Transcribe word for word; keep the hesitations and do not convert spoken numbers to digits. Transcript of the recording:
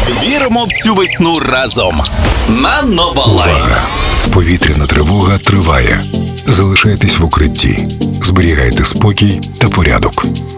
Віримо в цю весну разом на Новалайн. Увага! Повітряна тривога триває. Залишайтесь в укритті. Зберігайте спокій та порядок.